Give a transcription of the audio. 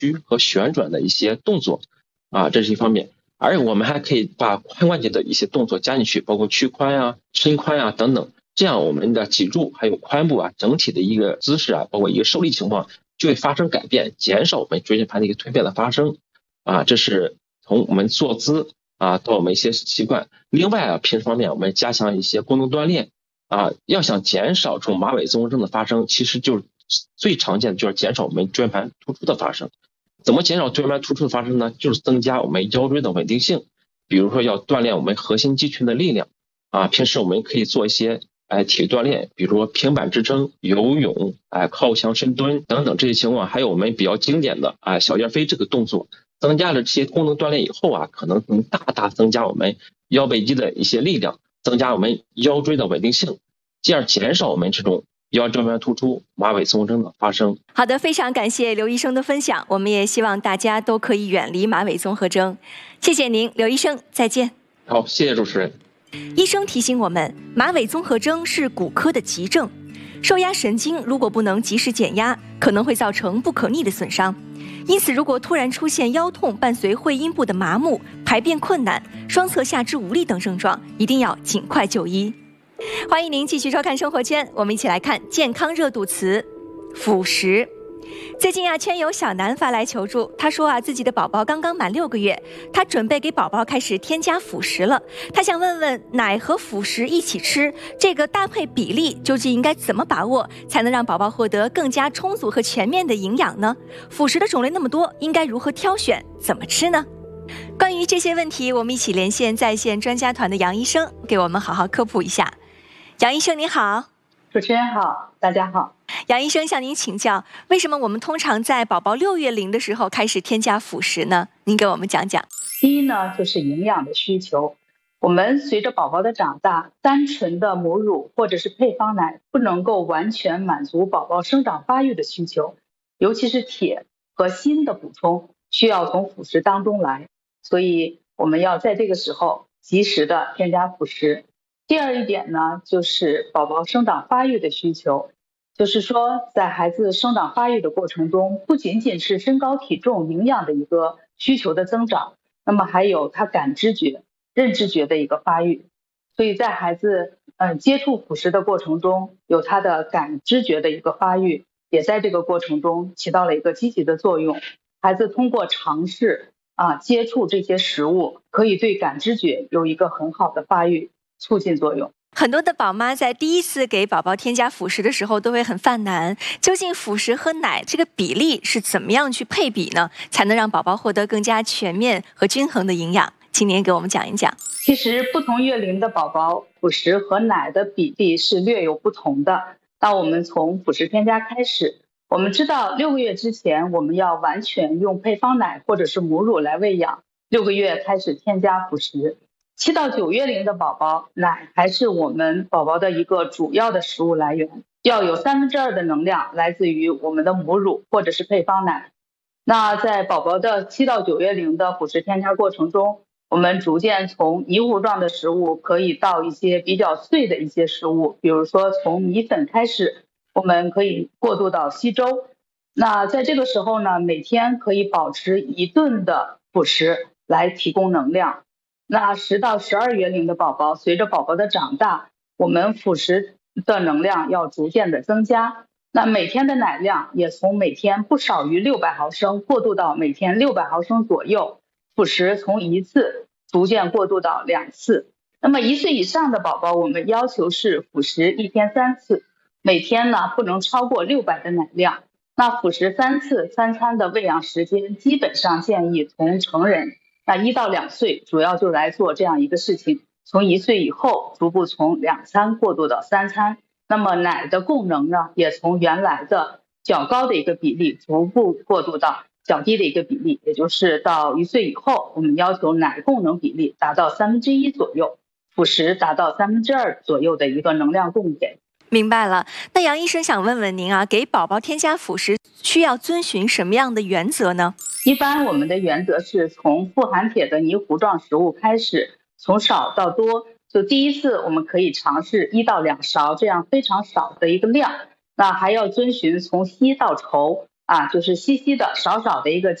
屈和旋转的一些动作这是一方面。而且我们还可以把髋关节的一些动作加进去，包括屈髋伸髋等等，这样我们的脊柱还有髋部整体的一个姿势包括一个受力情况就会发生改变，减少我们椎间盘的一个退变的发生这是从我们坐姿到我们一些习惯。另外平时方面我们加强一些功能锻炼要想减少这种马尾综合征的发生，其实就是最常见的就是减少我们椎间盘突出的发生。怎么减少椎间盘突出的发生呢？就是增加我们腰椎的稳定性，比如说要锻炼我们核心肌群的力量平时我们可以做一些体育锻炼，比如说平板支撑、游泳靠墙深蹲等等这些情况，还有我们比较经典的小燕飞这个动作，增加了这些功能锻炼以后可能能大大增加我们腰背肌的一些力量，增加我们腰椎的稳定性，进而减少我们这种腰椎间盘突出、马尾综合征的发生。 好的，非常感谢刘医生的分享，我们也希望大家都可以远离马尾综合征。谢谢您，刘医生，再见。 好，谢谢主持人。 医生提醒我们，马尾综合征是骨科的急症，受压神经如果不能及时减压，可能会造成不可逆的损伤。因此，如果突然出现腰痛伴随会阴部的麻木、排便困难、双侧下肢无力等症状，一定要尽快就医。欢迎您继续收看生活圈，我们一起来看健康热度词辅食。最近圈有小南发来求助，他说自己的宝宝刚刚满6个月，他准备给宝宝开始添加辅食了。他想问问，奶和辅食一起吃，这个搭配比例究竟应该怎么把握，才能让宝宝获得更加充足和全面的营养呢？辅食的种类那么多，应该如何挑选，怎么吃呢？关于这些问题，我们一起连线在线专家团的杨医生，给我们好好科普一下。杨医生你好。 主持人好，大家好。 杨医生向您请教，为什么我们通常在宝宝6月龄的时候开始添加辅食呢？您给我们讲讲。 第一呢，就是营养的需求。我们随着宝宝的长大，单纯的母乳或者是配方奶不能够完全满足宝宝生长发育的需求，尤其是铁和锌的补充需要从辅食当中来，所以我们要在这个时候及时的添加辅食。第二一点呢，就是宝宝生长发育的需求，就是说在孩子生长发育的过程中，不仅仅是身高体重营养的一个需求的增长，那么还有他感知觉、认知觉的一个发育。所以在孩子接触辅食的过程中，有他的感知觉的一个发育，也在这个过程中起到了一个积极的作用。孩子通过尝试接触这些食物，可以对感知觉有一个很好的发育促进作用。 很多的宝妈在第一次给宝宝添加辅食的时候都会很犯难，究竟辅食和奶这个比例是怎么样去配比呢？才能让宝宝获得更加全面和均衡的营养？请您给我们讲一讲。 其实不同月龄的宝宝，辅食和奶的比例是略有不同的。那我们从辅食添加开始，我们知道6个月之前我们要完全用配方奶或者是母乳来喂养，6个月开始添加辅食。7到9月龄的宝宝，奶还是我们宝宝的一个主要的食物来源，要有2/3的能量来自于我们的母乳或者是配方奶。那在宝宝的7到9月龄的辅食添加过程中，我们逐渐从泥糊状的食物可以到一些比较碎的一些食物，比如说从米粉开始，我们可以过渡到稀粥。那在这个时候呢，每天可以保持1顿的辅食来提供能量。那10到12月龄的宝宝，随着宝宝的长大，我们辅食的能量要逐渐的增加。那每天的奶量也从每天不少于600毫升过渡到每天600毫升左右，辅食从1次逐渐过渡到2次。那么1岁以上的宝宝，我们要求是辅食1天3次，每天呢不能超过600的奶量。那辅食3次，3餐的喂养时间基本上建议从成人那1到2岁主要就来做这样一个事情，从1岁以后逐步从2餐过渡到3餐。那么奶的供能呢，也从原来的较高的一个比例逐步过渡到较低的一个比例，也就是到1岁以后，我们要求奶供能比例达到1/3左右，辅食达到2/3左右的一个能量供给。 明白了。那杨医生想问问您给宝宝添加辅食需要遵循什么样的原则呢？ 一般我们的原则是从富含铁的泥糊状食物开始，从少到多。就第一次我们可以尝试1到2勺这样非常少的一个量，那还要遵循从稀到稠就是稀稀的少少的一个